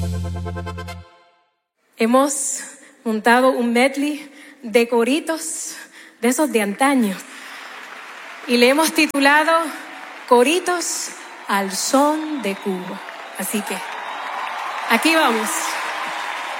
Hemos montado un medley de coritos, de esos de antaño, y le hemos titulado Coritos al Son de Cuba. Así que, aquí vamos.